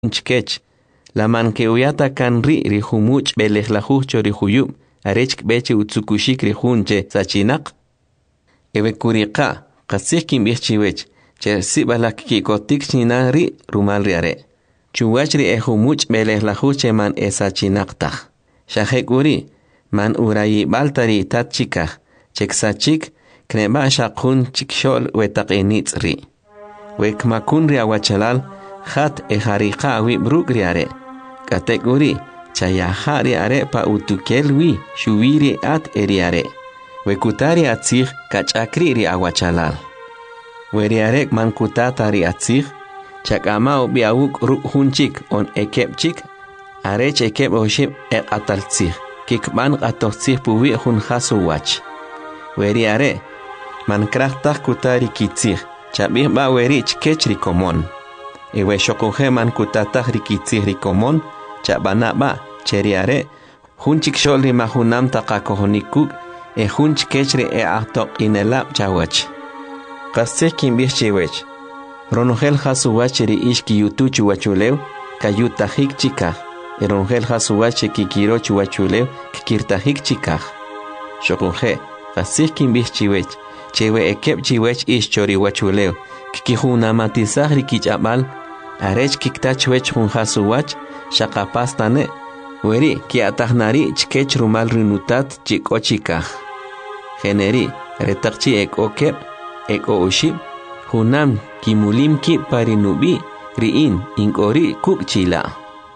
chkech. La man que uyata kan ri humuch belejlajuj chori huyub. Arech beche utsukushik rijunche sachinak. Ewe kuriqa, qasih kimbichiwech. Che sibalak kikotik china ri rumal riare. Chuwachri humuch belejlajuj che man esachinaqtaj. Shahekuri, man urayi baltari tatchikaj. Cheksachik, kneba shaqun chikshol wetaqinitz ri. Wekmakun ri awachalal, hat ejariqa awib ruk riare. Katekuri, chayahari are pa utukelwi shuwiri at eriare. Wekutari atzig kachakri ri awachalal. Weriarek mankutatari atzig, chakama biawuk rukhunchik on ekepchik, arech ekep oshib ataltzig, kikban atotzig puwi hun hasuwach. Weriare, mankrachtak kutari kitzig, chabih ba werich kechri komon. Ewe shokoje mankutatag rikitzig rikomon, chabanaba cheriare hunchik sholri mahunam taqakohonikuk hunch kechri ahtoq inelab chawach qasih kimbichwech ronogel hasuwachri ishki yutuchu wachulew kayutahik chikaj ronogel hasuwach kikirochu wachulew kikirtahik chikaj shokoje qasih kimbichwech chewe ekep chiwech ishchori wachulew kikihunamatisaj rikichabal arech kiktachwech hun hasuwach shaqapastane weri ki atahnari chkech rumal rinutat chikochikaj generi retaqchi ekokep ekooshib hunam kimulimki parinubi riin inkori kukchila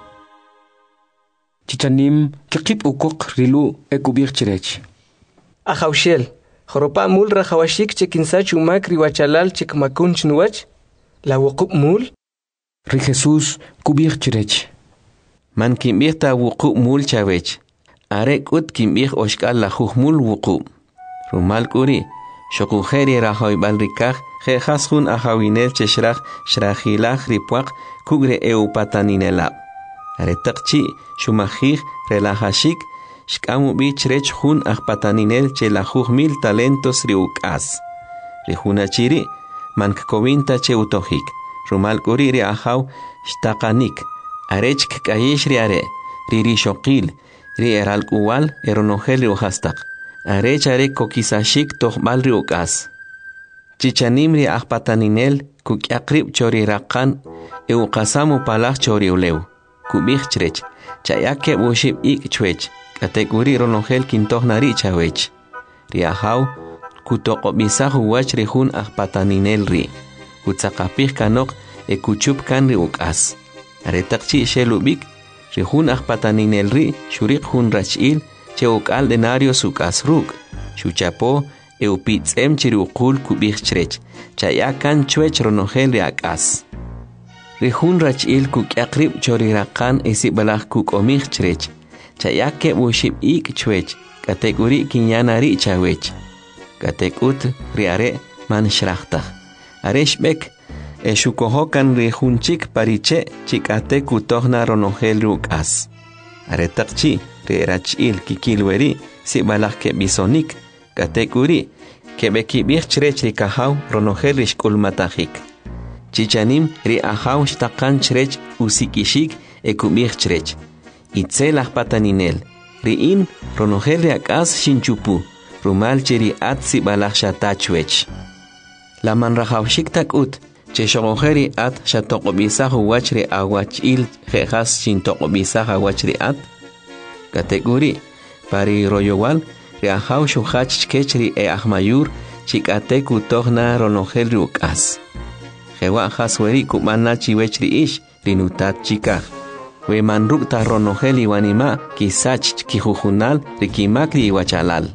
chichanim kikip ukok rilu ekubirchirech Ajaushel Joropa mul rajawashik chekinsach umak riwachalal chekmakunch nuwach la wuqub mul ri Jesús kubirchirech Man kimbih ta wuqub mul chawech. Arek ut kimbih oshkal la mul wuqub. Rumal kuri. Shokujeri rahoy balrikaj. Jehashun ahawinel cheshraj. Shrajilaj ripuak. Kugre eupataninelab. Aretakchi shumajij relajashik. Shkamu bichrech hun ahpataninel chelajuj mil talentos riukas. Rijunachiri. Man kkovinta che utojik. Rumal kuri ri ahaw shtaqanik. Arech kayish riare, riri shokil, ri eralkuwal, eronogel riuhastak. Arech are kokisashik tohbal riukas. Chichanim ri ahpataninel, kukiakrib chori rakan, eukasamu palach chori ulew. Kubich chrech, chayake bushib ik chwech, kateguri ronogel kintohnari chawech. Riahaw, kutokobisahu wach rihun ahpataninel ri. Kutsakapih kanok, ekuchup kan riukas. Aretakchi shelubik, rihun ahpataninel ri, shurik hun rachil, cheukal denario sukas ruk, shuchapo, eupitsem chiriukul kubich chrech, chayakan chwech ronogel riakas. Rihun rachil kukiakrib chorirakan esibalaj kukomich chrech, chayake bushib ik chwech, kateguri kinyanari chawech. Katekut riare man shrachta. Areshbek, Eshukohokan rihunchik pariche chikate kutohna ronogel rukas. Aretakchi rirachil kikilweri sibalaj ke bisonik katekuri kebekibich chrech rikahaw ronogel rishkulmatajik. Chichanim ri ahaw shtaqan chrech usikishik ekubich chrech. Itzelaj pataninel riin ronogel riakas shinchupu rumal chiri at sibalaj shatachwech. La manrajawshik takut Cheshogeri at shatokobisah wachri awachil jejas chintokobisah wachri at kategori pari royowal riahaw shuhach kechri ahmayur chikate kutohna ronogel rukas jewa hasweri kumana chiwechri ish rinutat chikaj we manrukta ronogel iwanima kisach kijujunal rikimakri iwachalal.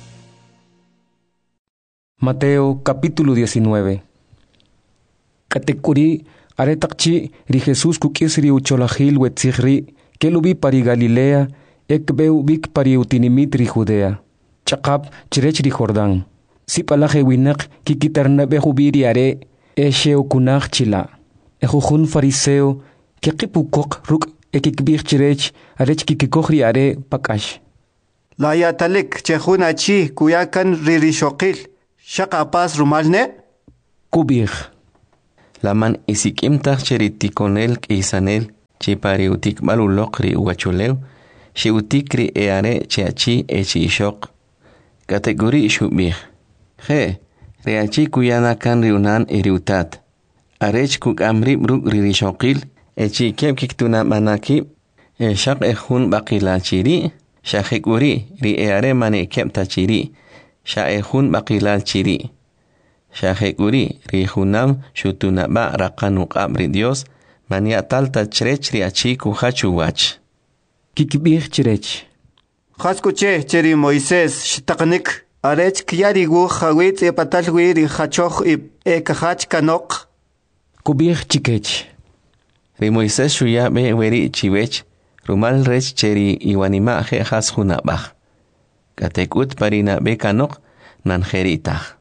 Mateo capítulo 19. Katekuri aretakchi ri Jesús kukisri ucholajil wetzigri kelubi pari Galilea ekbeu bik pari utinimit ri Judea chaqap chirech ri Jordán sipalaje winak kikitarnabe jubiri are esheu kunaj chila ejujun fariseo kekipukok ruk ekikbir chirech arech kikikojri are pakash la yatalik chejunachi kuyakan ririshokil shaqapas rumalne kubir La man isikimtaj cheritikonel kisanel chi pari utik balulok ri uachuleu, shi utik ri eare chi achi echi ishok. Kategori shubih. He, ri achi kuyana kan ri unan iri utat. Arech kuk amrib ruk ri rishokil, echi keb kiktuna manakib, shak ehun bakila chiri, shahekuri ri eare mane keb tachiri, sha ehun bakila chiri. Shahekuri ri hunam shutunaba rakanuk abri Dios, mania tal tachrech ri achi kuhachu wach. Kikibih chirech. Khaskuche cheri Moisés shtaknik arech kyarigu khawit e patalwi ri khachoch e kahach kanok. Kubih chikech. Ri Moisés shuya be weri chiwech, rumal rech cheri iwanima he has hunabach. Katekut parina be kanok nan heritach.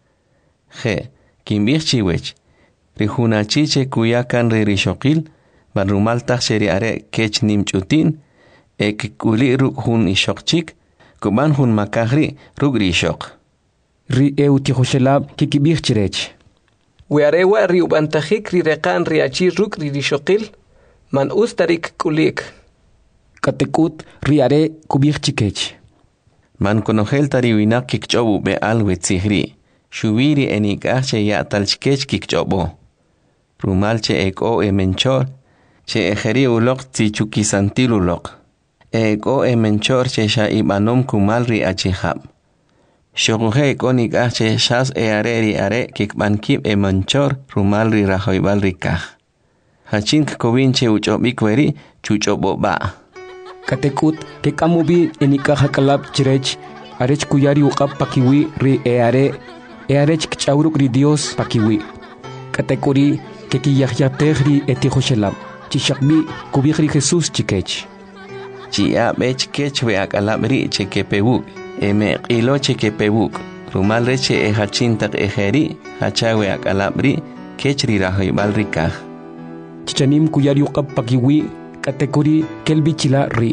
He, kimbih chiwech, ri hunachiche kuyakan ri rishokil, ban rumal tach cheri are kech nimchutin, ek kuli ruk hun ishokchik, kuban hun makahri ruk rishok. Ri eutihoshelab kikibih chirech. Wearewa ri ubantajik ri rekan ri achi ruk ri rishokil, man ustarik kulik. Katekut ri are kubih chikech. Man konogel tari winak kikchobu be alwe tzihri, shubiri enikache ya talchkech kikchobo. Rumal che eko menchor, che ejeri ulok tzichukisantil ulok. Eko menchor che sha ibanom kumal ri achihab. Shoguhe konik ache shas eareri are kikbankib menchor rumal ri rahoibal rikah. Hachink kowinche uchobik weri chuchobo ba. Katekut ke kamubi enikaha kalab chirech arech kuyari uqab pakiwi ri earech kchauruk ri Dios pakiwi. Katekuri ke kiyahyateh ri etihoshelab chishakbi kubih ri Jesus chikech. Chia bech kech we akalab ri chekepewuk. Eme ilo chekepewuk. Rumal reche hachintak ejeri hachawe akalabri kechri rahoibal rikah. Chichanim kuyari uqab pakiwi katekuri kelbichila ri.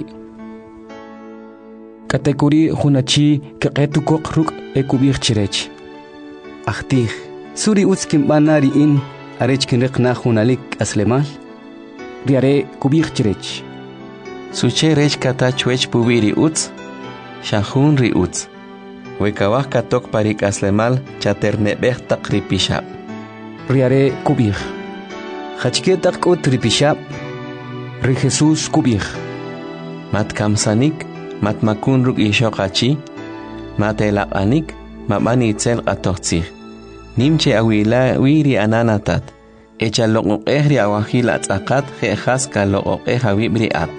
Katekuri hunachi keqetukok ruk ekubih chirech. Ahtih, suri utskim banari in arech kinriqna hunalik aslemal. Riare kubih chirech. Suche rech kata chwech pubiri uts, shahun ri uts. Wekawah katok parik aslemal chaternebeh tak ripishab. Riare kubih. Hachketak ut ripishab. Ri Jesus kubih. Mat kamsanik, mat makun ruk ishokachi, mat elapanik, mabani itzel qatochtzih. Nimche awila wiri ananatat. Echa loqoqeh awahil atzaqat jejas ka loqoqeh awibri at.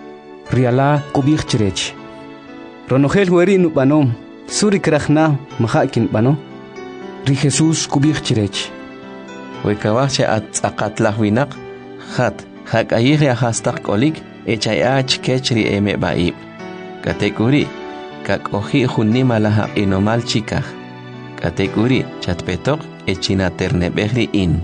Riala kubih chirech. Ronogel weri nubanom, suri krachna mahakin bano. Ri Jesus kubih chirech. Wekawahche atzaqat lahwinak, khat, hak ayih hastak kolik, echayach kechri eme baib. Katekuri, kak ohi hunima laha inomal chikah. Katekuri, chatpetok, echina ternebehri in.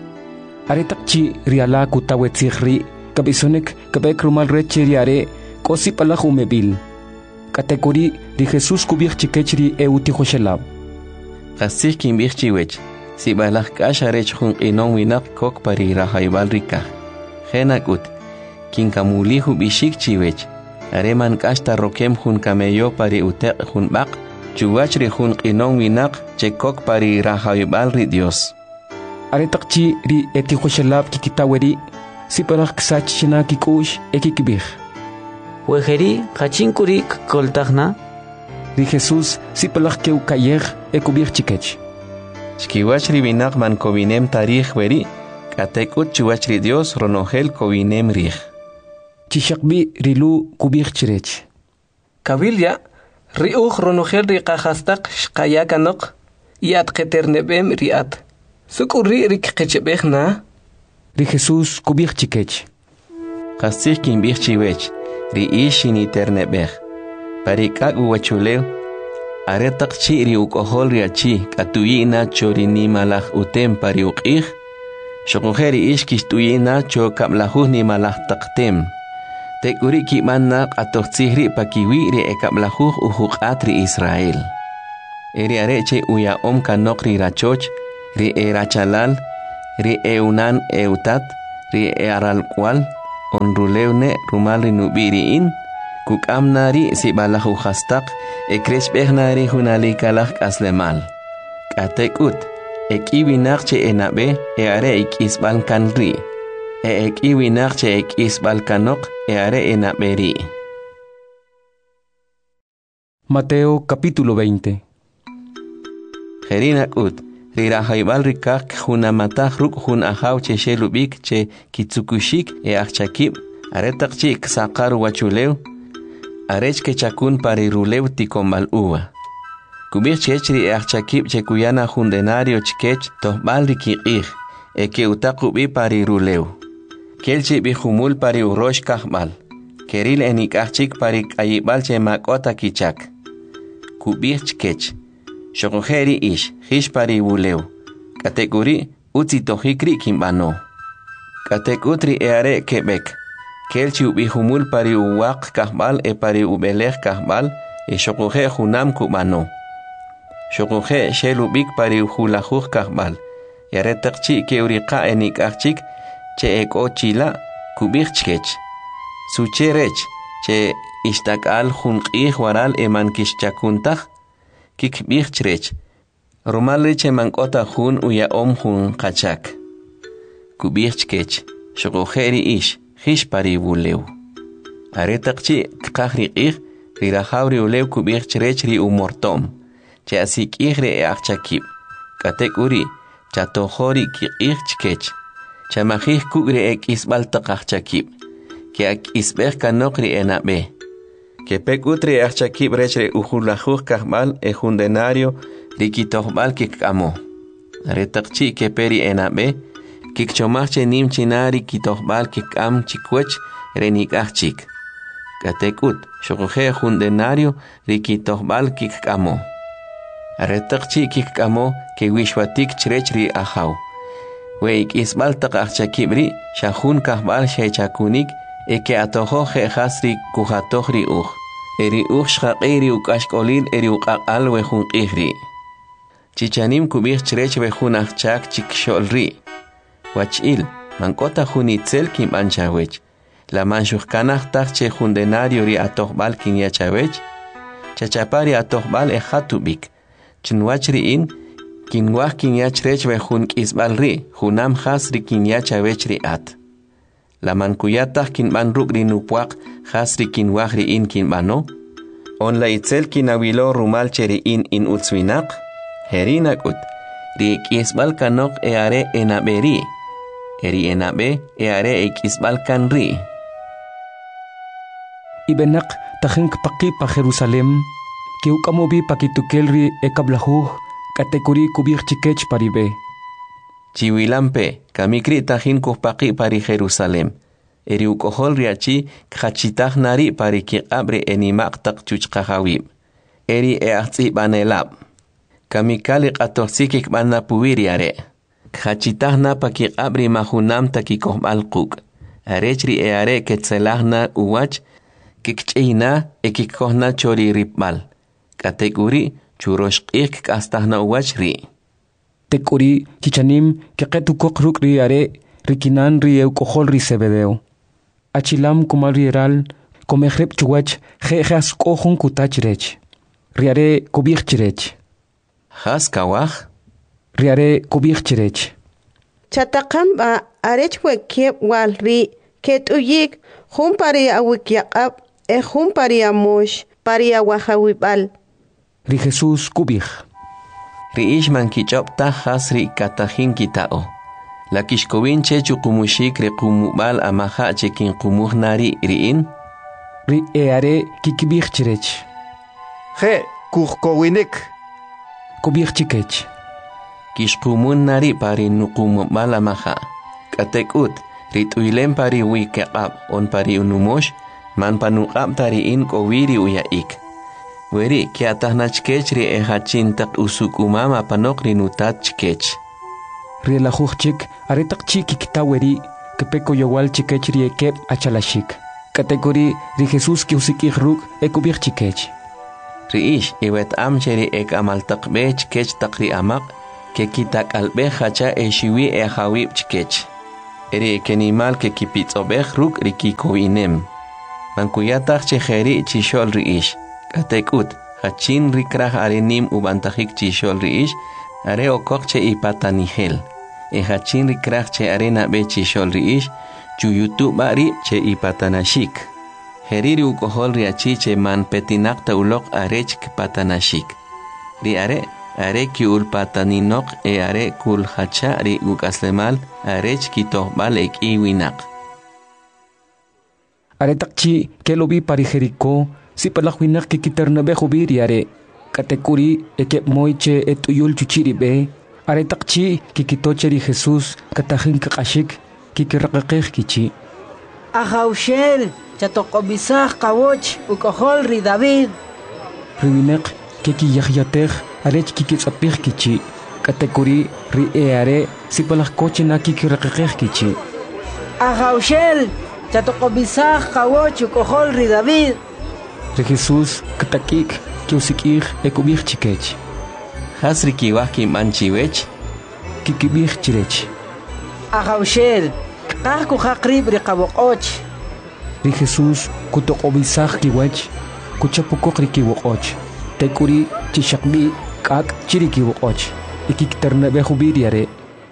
Aretakchi riala kutawetzihri, kabisonek kabek rumal reche riare, kosi palahu mebil. Katekuri ri Jesus kubih chikechri eutihoshelab. Kasih kimbih chiwech, si balah kasharech hun inon winak kok pari rahaibal rikah. Genakut, kinkamulihu bishik chiwech, areman kasta rokem hun kameyo pari utek hun bak, chuwachri hun inon winak chekok pari rahaibal ri Dios. Aretakchi ri etihoshelab kikitaweri, si balah ksachina kikush ekikibih. Wejeri kachinkuri koltagna. Ri Jesus si palah keu kayer ekubih chikech. Chkiwachri binak man kovinem tarih weri, katekut chuwachri Dios ronogel kovinem rih. Chishakbi rilu kubih chirech. Kabilya riuj ronogel ri qahastak shqayakanok yat qeternebem riat. Sukuri rik qechebehna. Ri Jesus kubih chikech. Kasih kimbih chiwech. Ri ishini ternebeh. Parikak uwachuleu. Aretak chi ri ukohol ri achi. Katuyina chorini malah utem pari ukih. Shokujeri ishkish tuyina cho kablahuh ni malah taktem. Tekuri kimannak atochtzihri pakiwi ri ekablahuh uhuqat ri Israel. Eri areche uya kanok ri rachoch. Ri rachalal. Ri eunan eutat. Ri aralkwal. on rulewne rumal rinubiriin kuk'amnari sibalaju hastaq ekrechb'ejnari junalikalaj k'aslemal k'atek'ut ek'iwinaq che enabe are ik'isb'al kanri ek'iwinaq che ek'isb'al kanoq are enaberi. Mateo capítulo 20. Jerinak'ut rirajayb'al rikaq junamataq ruk' jun ajaw che xelub'ik che kitzukuxik ajchakib' aretaq chi ksaqar wachulew arech kechakun pari rulew tikombal uva kub'ij chech ri ajchakib' che kuyana jun denario chkech tojb'al rikiq'ij ke utaq ub'i pari rulew kel chi b'ijumul pari urox kajb'al keril enik'aj chik pari k'ayib'al che mak'ota kichak kub'ij chkech xoqojeri ix jix pari wulew k'atek'uri utzi tojikri kinb'ano k'atek'utri are keb'ek kel chi ub'ijumul pari uwaq kajb'al pari ub'elej kajb'al xoqoje junam kub'ano xoqoje xelub'ik pari ujulajuj kajb'al yaretaq chi ke uriqa enik'aj chik che ek'o chila kub'ij chkech suche rech che ixtak'al jun q'ij waral eman kixchakuntaj kikb'ij chrech rumal ri che mank'ota jun uya'om jun qachak kub'ij chkech xoqojeri ix jix pari wulew aretaq chi kqaj ri q'ij rirajaw ri ulew kub'ij chrech ri umortom che asik'ij ri ajchakib' k'atek'uri chatojori kiq'ij chkech chamajij kuk' ri ek'isb'al taq ajchakib' ke ak'isb'ej kanoq ri enab'e kepek'ut ri ajchakib' rech ri ujulajuj kajb'al jun denario ri kitojb'al kikk'amo aretaq chi kepe ri enab'e kikchomaj che nim china ri kitojb'al kikk'am chikwech re nik'aj chik k'atek'ut xoqoje jun denario ri kitojb'al kikk'amo aretaq chi kikk'amo ke wixwatik chrech ri ajaw we ik'isb'al taq ajchakib' ri xa jun kajb'al xechakunik ke atojoj je'jas ri kujatoj ri uj ri uj xqaq'ey ri uk'axk'olil ri uq'aq'al we jun q'ij ri chichanim kub'ij chrech we jun ajchak chikxo'l ri wach'il mank'ota jun itzel kinb'an chawech la manxujkanaj taj che jun denario ri atojb'al kinyachawech chachapa ri atojb'al jatub'ik chinwach ri'in kinwaj kinyach rech we jun k'isb'al ri junam jas ri kinyachawech ri at la mankuyataj kinb'an ruk' ri nupwaq jas ri kinwaj ri'in kinb'ano on la itzel kinawilo rumal che ri'in in utzwinaq jerinak'ut ri k'isb'al kanoq are enab'eri eri enab'e are k'isb'al kanri Ibenaq tajin kpaqi pa Jerusalem ke ukamobi pakitukel ri ekablajuj katekuri kubij chikech paribe chiwilampe kamikri tajin kujpaqi pari Jerusalem eri ukojol riachi khachitaj nari pari kiq'ab' ri enimaq taq chuchqajawib eri ajtz'ib'anelab' kamikali q'atojsik ikb'ana puwiri are khachitaj na pa kiq'ab' ri majunam takikojb'al quk' arech ri are ketzelajna uwach kikch'iyna kikojna chori rib'al k'atek'uri churoxq'ij k'astajna uwach ri tek'uri chichanim keqetukoq ruk' ri are rikinan ri ukojol ri Zebedeo achilam kumal ri eral komejreb chuwach jejas k'ojun kutach rech ri are kubij chirech jas kawaj ri are kubij chirech chataqamba arech wekeb wal ri ket'uyik jun pari awikyaq'ab' jun pari amox pari awajawib'al ri Jesús kubij ri'ix mankich'ob'taj jas ri katajin kita'o la kixkowin che chuqumuxik ri qumub'al amaja che kinqumuj nari ri'in ri are kikibij chirech je kujkowinik kubij chikech kixqumun nari pari nuqumub'al amaja k'atek'ut ri t'uylem pari wikeq'ab' on pari unumox man panuq'ab' tari'in k'owiri uya'ik weri kiatajna chkech ri ejachin taq usuk'umam apanoq ri nutat chkech ri lajuj chik are taq chi kikitaweri kepeko yowal chikech ri ekeb achalashik katekori ri Jesús kiusik'ij ruk' kubij chikech ri'ix iwet'am che ri ek'amaltaqb'ej chkech taq ri amaq ke kitak'alb'ej jacha xiwi ejawib' chkech eri kenimal que kipitsobej ruk rikikowinem. Mankuyatach chejeri chishol riish. Katekut, hachin rikraj arenim ubantajik chishol riish, are okok che ipatanihel. Hachin rikraj che arena be chishol riish, chuyutu bari che ipatanashik. Heriri ukohol riachi che man petinak taulok arech patanashik. Ri are ki ulpataninok are kul hacha ri ukaslemal arech kitohbal ek iwinak. Are takchi ke lobi pari Jericó si palakwinak kikitarnabe hubiri are katekuri eke moiche etuyul chuchiri be are takchi kikitocheri Jesús katahin kakashik kikiraqaqej kichi. Ajaushel chatokobisaj kawoch ukohol ri David. Riwinek kikiyajyatej arech kikitsapij kichi katekuri ri are si palakkoche na kikiraqaqej kichi. Ajaushel chatokobisaj kawoch ukohol ri David. Re Jesús katakik kiusikij ekubij chikech. Hasri kiwaj kimanchiwech. Kikibij chirech. Ajaushel kahku hakrib ri kawokoch. Ri Jesús kutokobisaj kiwech kuchapukok ri kiwokoch. Tekuri chishakbi kak chiri kiwokoch. Ikiktarnabe hubiriare.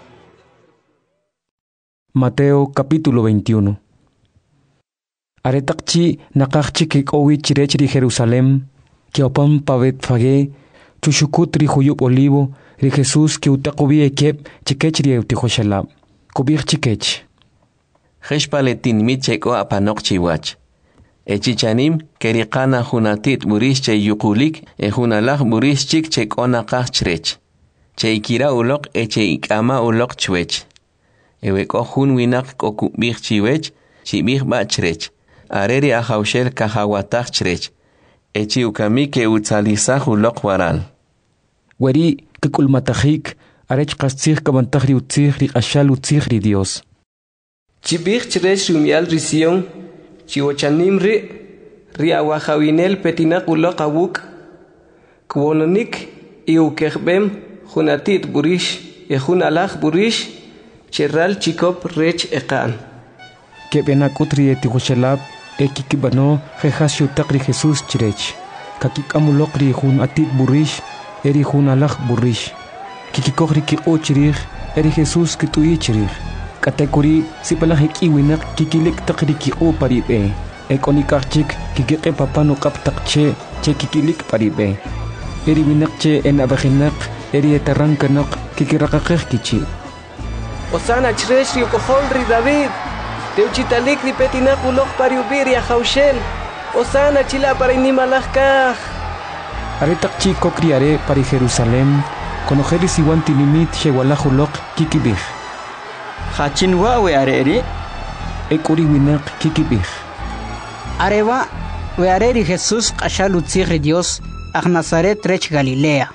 Mateo capítulo 21. Aretakchi nakakchi kikowi chirech ri Jerusalem, kiopam pavet fage, chushukut ri huyup olivo, ri Jesús ki utakobi ekep chikech ri eutihoshalab. Kubir chikech. Jeshpaletin micheko apanok chiwach. Echichanim kerikana hunatit burish che yukulik hunalaj burish chik chekona kachrech. Che ikira ulok che ikama ulok chwech. Eweko hun winak kokubir chiwech, chibir bachrech. Areri ajaushel kahawataj chrech. Echi ukami ke utzalizaj ulok waral. Weri kekulmatajik arech kastzij kabantaj ri utzij ri ashal utzij ri Dios. Chibij chrech rumial risión, chiwochanim ri awajawinel petinak ulok awuk, kwononik iukejbem junatit burish, ejunalaj burish, cherral chikop rech ekan. Kebenakut ri etihoshalab ekikibano jehasio takri Jesús chirech. Kakikamulok ri jun atit burish, eri jun alaj burish. Kikikok ri kiko chirij, eri Jesús kituyi chirij. Katekuri sipalajik iwinak kikilik takri kiko paribe. Ekonikachik kikike papano kaptakche che kikilik paribe. Eri winakche en abajinak, eri etarankanok kikirakakej kichi. Osana chrech ri ukohol ri David. Teuchitalik ri petinak ulok pariubir ya jaushel. Osana chila para inimalajkaj. Aretakchi kokriare pari Jerusalem, konojeris iwan tinimit shewalaj ulok kikibij. Hachin wawe areri. Ekuri winak kikibij. Areva we areri Jesús kashal utzij Dios ag Nazaret rech Galilea.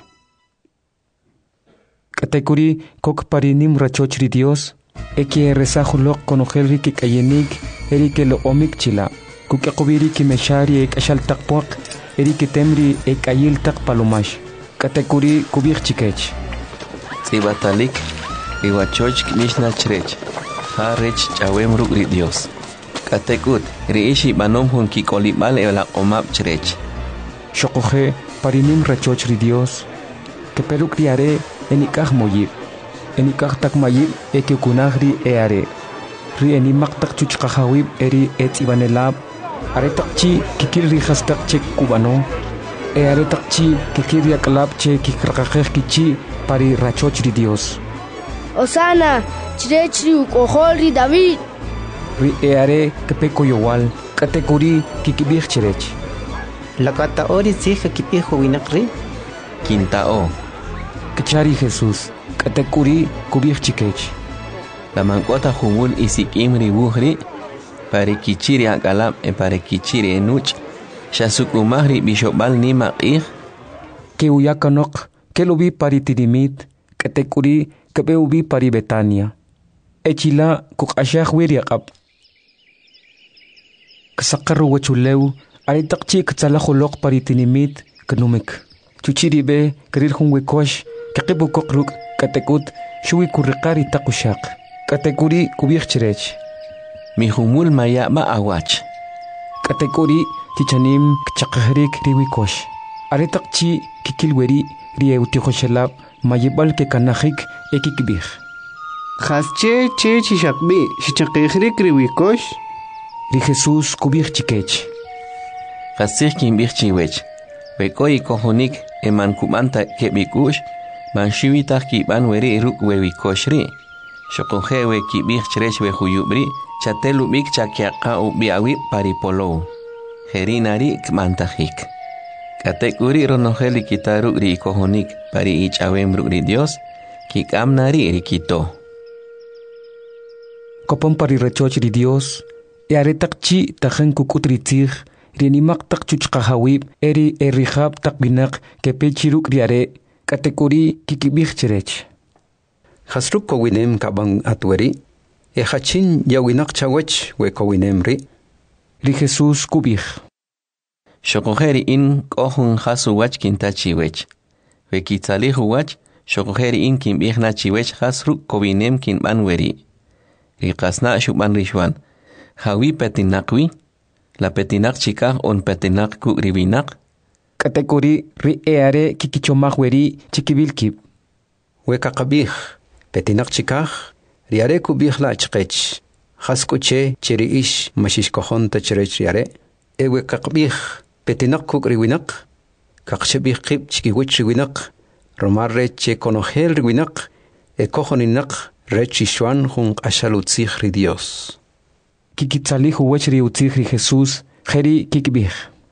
Katekuri kok parinim rachochri Dios. Eki resajulok konojelri kikayenik eri ke lo omik chila. Kukakubiri ki meshari ek ashal takpuak eri ke temri ek ayil tak palomash. Katekuri kubir chikech. Tzibatalik riwachoch mishna chrech. Ha rech chawem ruk ri Dios. Katekut riishi banom hun kikolibal ela omap chrech. Shokoje parinim rachochri Dios. Keperuk riare enikaj moyib. Enikaj tak mayib eke kunagri eare. Ri enimak tak chuchkajawib eri etzibanelab. Are takchi kikir rijas takche kubano. Are takchi kikir yakalab che kikrakajej kichi pari rachochri Dios. Osana chirechri ukohol ri David. Ri eare kepeko yowal katekuri kikibij chirech. Lakata ori tzij kipijo winakri. Quintao. Kachari Jesús. Katekuri kubij chikech. La mancota jubul isikim ribuhri. Pare kichiri akalab pare kichiri enuch. Shasukumahri bishobal nima qih. Que uyakanok. Que lo vi pari tidimit. Katekuri que ubi pari Betania. Echila kukashah wiriakab. Kasakaru wachuleu. Aritakchi katsalajolok pari tinimit. Kanumik. Chuchiribe, karir hun wekosh, kakibu kokruk, katekut, shui kurikari takushak. Katekuri kubich chirech. Mi humul maya ma awach. Katekuri chichanim kchakahrik riwikosh. Aretakchi kikilweri rieutikoshelab mayibal ke kanahik ekikbih. Khasche che chishakbi shichakihrik riwikosh. Ri Jesús kubich chikech. Khasir kimbih chiwech. Bekoi kohonik eman kumanta kebikush. Man shivita kiban weri ruk wewikoshri. Shokohewe kibih chirech we huyubri. Chatelu bik chakiaka ubiawi paripolo. Herinari kmantahik. Katekuri ronoheli kitaru ri kohonik pari ich awemru ri Dios. Kikamnari rikito. Kopon pari rechoch ri Dios. Yaretakchi tajen kukutritzig. Rinimak tak chuchkahawib eri erihab tak binak kepechiruk riare. Katekuri kikibih chirech. Khasruk kowinem kabang atweri. Hachin yawinak chawech we kowinemri. Ri Jesús kubih. Shokoheri in kohun hasu wach kintachiwech. We kitzalihu wach, shokoheri in kimbihna chiwech hasruk kowinem kinbanweri. Ri kasna shuban rishwan. Hawi petinakwi. La petinak chikah on petinak ku ribinak. Katekuri ri eare kikichomahweri chikibilkib. We kakabih. Petinak chikah. Riare kubih la chqech. Khaskuche chiri ish mashish kohon ta chirech riare. Ewe kakbih petinak kuk riwinak. Kakshebih kib chikiwich riwinak. Romarre che konohel riwinak. E kohoninak rechishwan hun ashalutzich ri Dios. Kikitzalihu wech riutzich ri Jesús. Heri kikbih.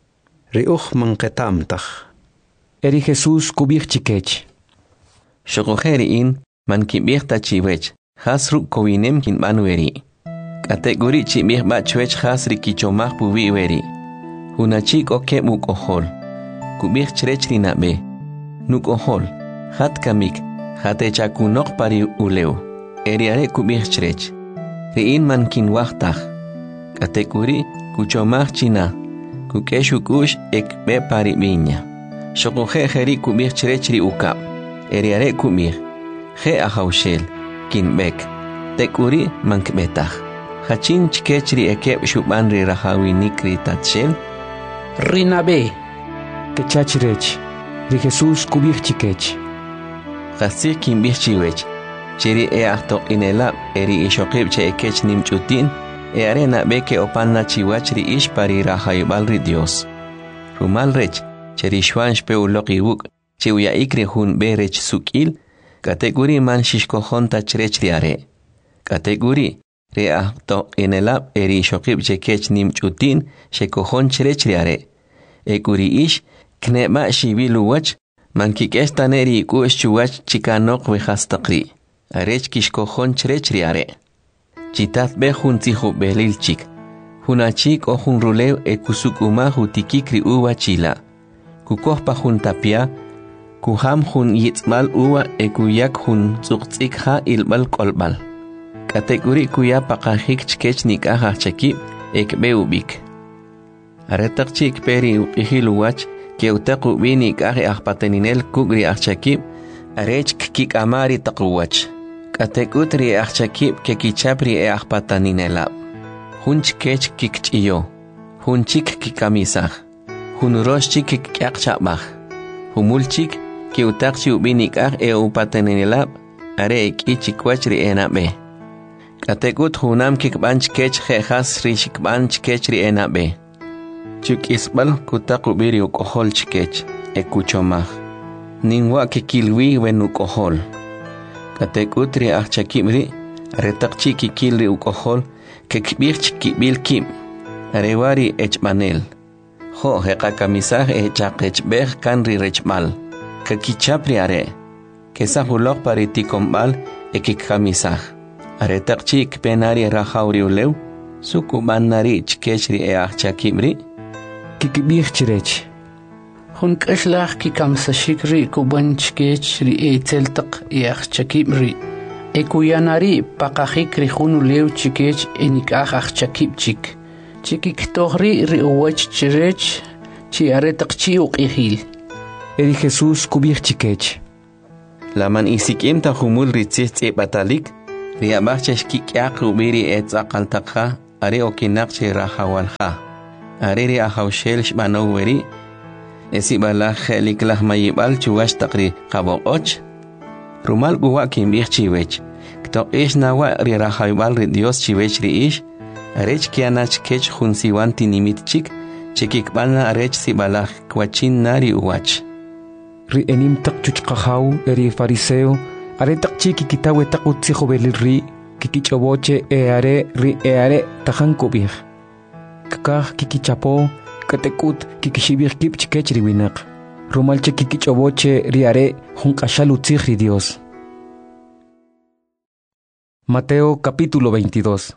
Riuch manketamtach. Eri Jesús kubih chikech. Shokoheri in man kimbih tachiwech. Hasruk kowinem kinbanweri. Kategori chimih bachwech hasri kichomah puwi weri. Hunachik oke muk ohol. Kubih chrech rinabe. Nuk ohol. Hat kamik. Hate chakunok pari uleu. Eriare kubih chrech. Riin man kinwahtach. Kategori kuchomah china. Kukeshukush ekbe pari binya. Shokohe heri kubih chrech ri ukap. Eriare kubih. He ahaushel. Kinbek. Tekuri mankbetach. Hachin chkechri ekeb shubanri rahawi nikri tatshel. Rinabe. Kechachirech. Ri Jesús kubih chikech. Khasir kimbih chiwech. Chiri ahtok inelab eri ishokib che ekech nimchutin. Arena beke opanna chiwachri ish pari rahaybalri Dios. Rumal rech. Cheri shwansh peuloki wuk. Chiwya ikri hun berech sukil. Kategori man shishkohon tachrech riare. Kategori reahto inelab eri shokib chekech nimchutin shekohon chrech riare. Ekuri ish kneba shibilu wach man kikestaneri kush chuwach chikanok vehastakri. Arech kishkohon chrech riare. Chitat behun tihu belil chik. Hunachik o hun rulew ekusukuma hutikikri uwa chila. Kukohpa hun tapia. Kuham hun yitzmal uwa ekuyak hun tzuqtzik ha ilbal kolbal. Kategori kuya pakahik chkech nikah chakib ekbe ubik. Aretak chik peri upihilu wach ke utaku bini nikah ahpateninel kugri achakib arech kik amari takuwach. Kategutri achakib ke kichapri ahpataninelab. Hun chkech kikchiyo. Hun chik kikamisah. Hun rosh chik kikakchabach. Humul chik ki utakchi ubinik upatenenilab are ichikwachri enabe. Katekut hunam kikbanch kech jejas rishikbanch kechri enabe. Chuk isbal kutakubiri ukohol chikech ekuchomah. Ningwa kikilwi wen ukohol. Katekutri achakimri retakchi kikilri ukohol kekbirch kibil kim. Arewari echmanel. Ho hekakamisah echakechbeh kanri rechmal. Kakichapri are. Kesahulok pariticombal ekikamisah. Aretakchik penari rahauri uleu. Sukubanari chkechri achakimri. Kikibih chirech. Hun kashlach kikamsashikri kuban chkechri eteltak achakimri. Ekuyanari pakahikri hun uleu chikech enikah achakipchik. Chikiktohri riuwach chirech chi aretakchi uqihil. Eri Jesús kubih chikech. Laman isikim ta humul ritzih batalik, riabachchesh kikyaq ubiri etzaqaltaqa are okinaqche rahawalqa are ri ahawshel shbanoweri esibala kheliklaj mayibal chuwash taqri qaboqoch rumal guwa kimbih chiwech kto ish nawa ri rahawibal ri Dios chiwech ri ish arech kianach kech junsiwan tinimit chik chikikbalna arech sibalaj kwachin nari uwach ri enim tak chuchqahaw eri fariseo are tak chiki kitawe tak utzijo belirri kikichoboche are ri are tajan kubih kakaj kikichapo katekut kikishibih kipch kechri winak rumalche kikichoboche ri are junqashal utzijri Dios. Mateo capítulo 22.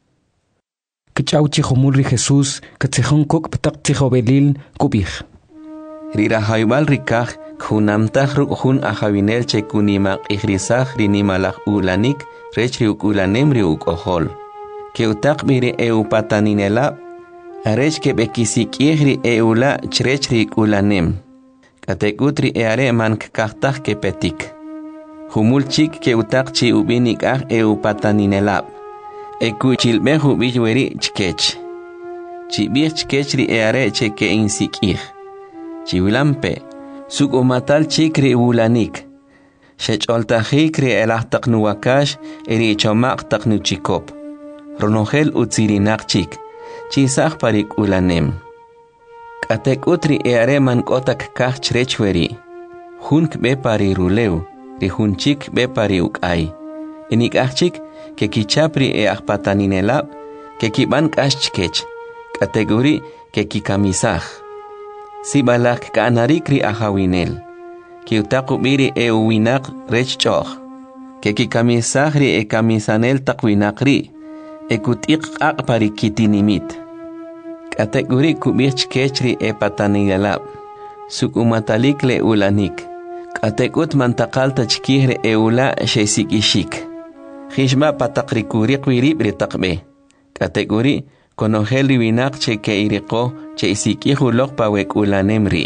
Kichauchi homulri Jesús katzejon kok ptak tzijo belil kubih rira haybal rikaj Junamtaj rukjun ajawinel chekunimaq ihrisaj rinimalaj ulanik rech riuk ulanem riuk ojol. Keutaq biri eupataninelab arech kebekisikihri eula chrech riuk ulanem. Katekutri eare mankaktaj kepetik. Humul chik keutaq chi ubinik aj eupataninelab. Ekuchilbe hubilweri chkech. Chibih chkech ri eare cheke insikih. Chiwilampe. Suk umatal chikri ulanik. Shecholtajik ri elahtaq nuwakash eri chomaq taq nuchikop. Ronogel utzirinak chik. Chisaj parik ulanem. Katek utri eare man kotak kaj chrechweri. Hunk be pari ruleu. Ri hunchik be pari ukay. Enik achik ke kichapri akpataninelab ke kiban kash chkech. Kategori ke kikamisaj. Sibalak kanarikri ahawinel. Kiutaku biri winak rech choch. Ke kikamisahri kamisanel takwinakri. Kutik akpari kitinimit. Kategori kubich kechri patanilab. Sukumatalik le ulanik. Katekut mantakalta chkihre eula shesikishik. Hishma patakrikurik wiribri takbe. Kategori konogel winak che iriko che isikihu lok pawek ulanemri.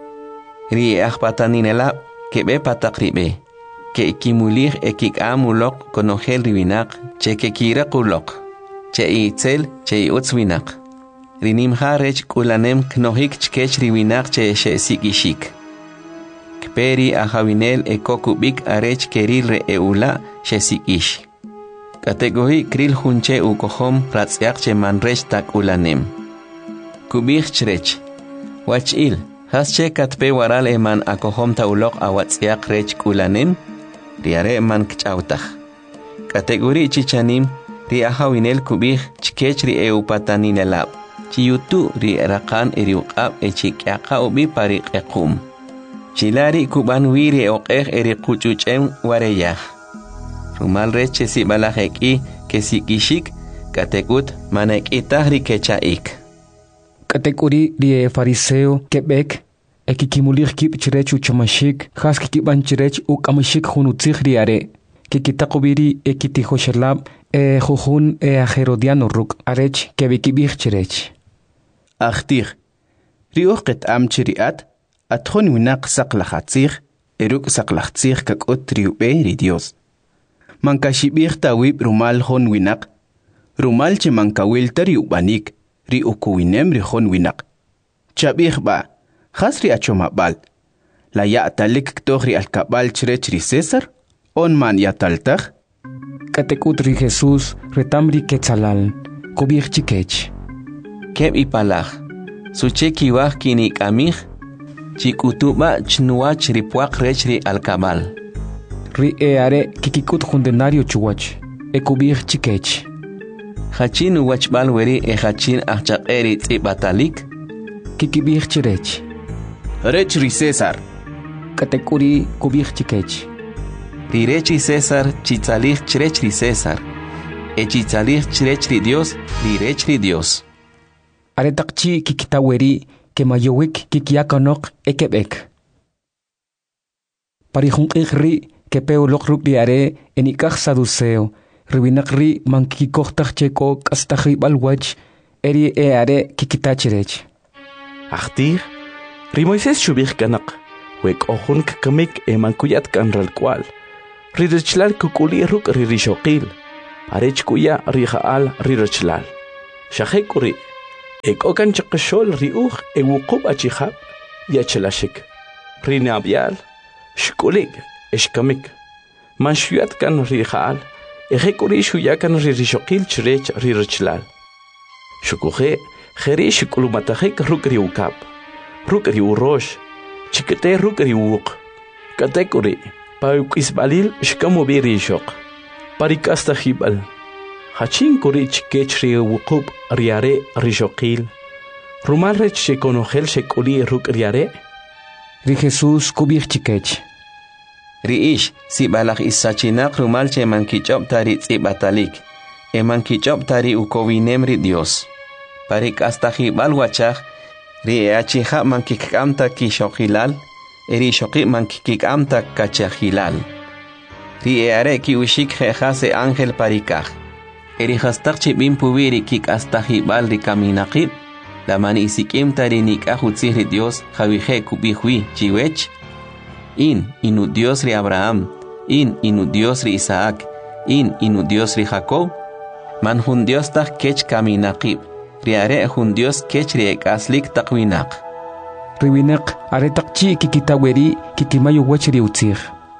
Ri akpataninela kebe patakribe. Ke kimulir ekik amulok konogel winak che kirakulok. Che itzel che utzwinak. Rinim harech ulanem knohik chkech riwinak che sikishik. Kperi ahawinel ekokubik arech kerilre eula shesikish. Kategori kril hunche ukohom ratzyak che manrech tak ulanem. Kubich chrech. Wachil, hasche katpe waral eman akohom ta ulok awatzyak rech ulanem, riare eman kchautaj. Kategori chichanim, ri ahawinel kubich chkech ri eupataninelab. Chiyutu ri rakan eriuqab echikyaka ubi pari ekum. Chilari kuban wiri oqej eri kuchuchem wareyaj. Rumal reche si balajeki que si kishik katekut manekitahri kechaik. Katekuri rie fariseo kebek ekikimulir kip chirech uchamashik has kikiban chirech ukamashik hunutzig riare kikitakubiri ekitihoshalab jujun ajerodiano ruk arech kebikibih chirech. Achtir rioqet amchiriat atjon winak saqlahatzig eruk saqlahatzig kakot riube ri Dios. Mankashibir tawib rumal hon winak. Rumal che mankawil tari ubanik. Ri ukuwinem ri hon winak. Chabir ba. Khasri achomabal. La ya'talik ktohri alkabal chrech ri César. On man yataltaj. Katekut ri Jesús retamri ketzalal. Kubir chikech. Keb ipalaj. Suche kiwaj kinik amij. Chikutuba chnuach ripuak rech ri alkabal. Ri eare kikikut jundenario chuwach. Ekubir chikech. Hachin uwachbal weri hachin achaqeri tzibatalik. Kikibir chirech. Rech ri César. Katekuri kubir chikech. Ri rech ri César chitzalih chrech ri César. Chitzalih chrech ri Dios ri rech ri Dios. Aretakchi kikitaweri kemayowik kikiakanok ekebek. Parijunqijri kepeo lokruk diare enikaj saduceo. Riwinakri mankikikohtaj cheko kastajri balwach eri eare kikitachirech. Achtir, ri Moisés shubij kanak. Wek ojun kakamik mankuyat kanral kwal. Ri richlal kukuli ruk ri rishoqil. arech kuya rijaal rirochlal. Shahekuri, okan chakashol riuj ewukub achihab, yachelashik. Rinabial, shkulik, eshkamik. Manshuyat kan rijaal, ejekuri shuyakan ririshokil chirech rirochlal. Shukuje, jere shikulumatahek rukri ukab. Rukri urosh, chikete rukri uk. Katekuri, paukisbalil shkamubiri shok. Parikasta hibal. Hachin kuri chikechri wukub riare rishokil. Rumalrech shekonogel shekuli rukriare. Ri Jesús kubir chikech. Riish, si balak isachinak rumal che mankichop tari tsibatalik. E mankichop tari ukowinem ri Dios. Parik hasta hibal wachach, ri eachija mankikamta kishokilal. Eri shoki mankikamta kachahilal. Ri eare ki ushik jejase ángel parikaj. Eri hastak chibim pubiri kik hasta hibal ri kaminakib. La mani isikim tari nikahutzi ri Dios javije kubihui chiwech. Inu Dios ri Abraham. Inu Dios ri Isaac. Inu Dios ri Jacob. Man hun Dios tak kech kaminakib. Ri are hun Dios kech ri ekaslik takwinak. Riwinak aretakchi kikitaweri kikimayo wechri utzir.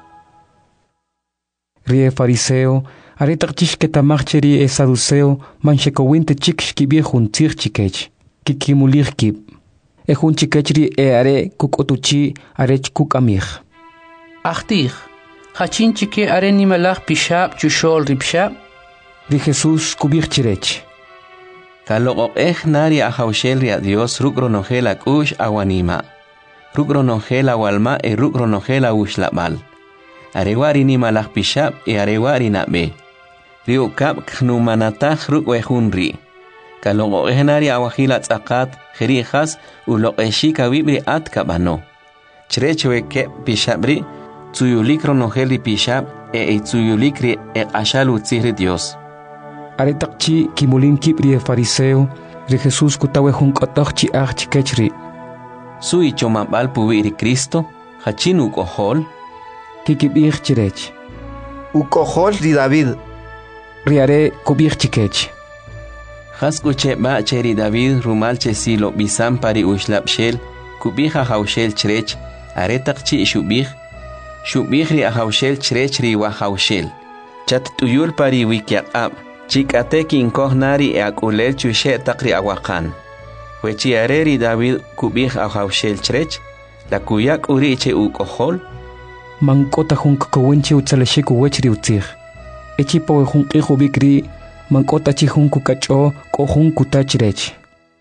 Rie fariseo aretakchish ketamacheri saduceo manchekowinte chik shkibie juntzir chikech. Kikimulir kib. Ejun chikechri are kukotuchi arech kukamir. Achtir. Hachin chike are nimalach pishab chushol ripshab. Ri Jesús kubir chirech. Kalogok nari ahaushel ri a Dios rukronogela kush awanima. Rukronogela walma e rukronogela ushlabal. Arewari ni malak pishab e arewari nabe. Rio kap knumanatach rukwehunri. Kalogok nari awahila tzakat jerijas ulokeshika wibri at kabano. Chrechewe ke pishabri tsuyulik ronogeli pishab e tsuyulikri e ashalu tzihri Dios. Aretakchi kimulin kibri fariseo, ri Jesús kutawe hunkotokchi chikechri. Sui chomabal pubiri Cristo, hachin ukohol. Kikibir chirech. Ukohol ri David. Riare kubir chikech. Haskuche ba cheri David rumalche silo bisam pari ushlapshel, kubija haushel chirech, aretakchi shubih. Shubih ri ahaushel chirech ri wahaushel. Chat tuyul pari wikiak Chikate kinkoh nari e akulel chushe takri awakan. Wechi areri David kubih ahaushel chrech, la kuyak uriche ukohol. Mankota hunkakawinche utsalashik uwechri utzir. Echipo hunkihu bikri, mankota chihunku kacho kohunku tachrech.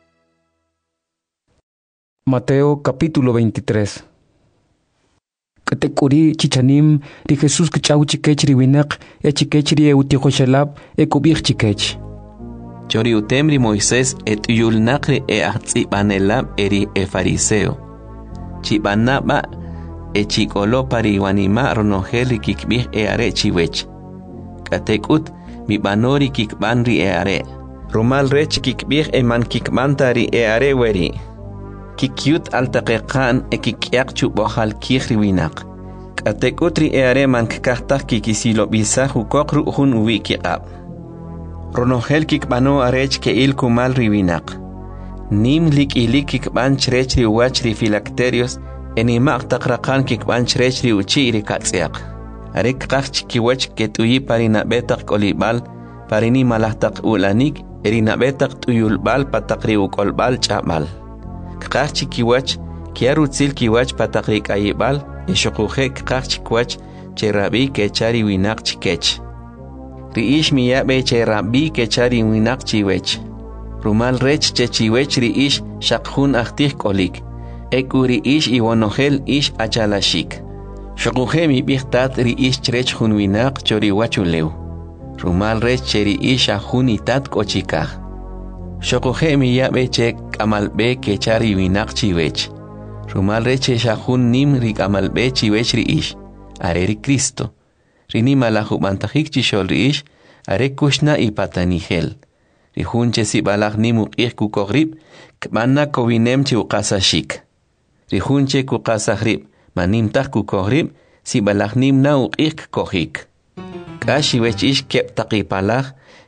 Mateo capítulo 23. Katekuri chichanim ri Jesús kchau chikechri winak e chikechri e utihoshalab e kubir chikech. Chori utemri Moisés et yulnakri e ahtsibanelab eri e fariseo. Chibanaba e chikolo pari wanima ronogeli kikbih e are chiwech. Katekut mi banori kikbanri e are. Rumal rech kikbih e man kikbantari e are weri. Kikyut altakekan e kikyak chubohal kihri winak. Katekutri e are man kikahtak kikisilo bisa hukokru hun wikiab. Ronogel kikbano arech ke il kumal riwinak. Nim lik ilik kikban chrechri wachri filacterios enimak takrakan kikban chrechri uchiri katsiak. Arek kach kiwach ketuyi parina betak kolibal parini malahtak ulanik erina betak tuyulbal patakri ukolbal chabal. Kach kiwach kiarutzil kiwach patakrik ayibal eshokuhe kach kiwach cherabi kechari winak chikech. Riish miyabe cherabi kechari winak chiwech. Rumal rech chechiwech riish shakhun ahtih kolik. Ekuri ish iwonogel ish achalashik. Shokuhe mi bihtat riish chrech hun winak chori wachuleu. Rumal rech cheri ish ahunitat kochikah. Shokuhe miyabe chek amalbe kechari winak chiwech. Rumal reche shahun nim rik amalbe chiwech riish. Areri Cristo. Rinima la hubantajik chishol riish. Are kushna y patanigel. Rihunche si balak nimuk ik kukogrib. Kmanna kovinem chi ukasashik. Rihunche kukasagrib. Manim tak kukogrib. Si balak nim na ik kohik. Kashi wech ish kep takipalak.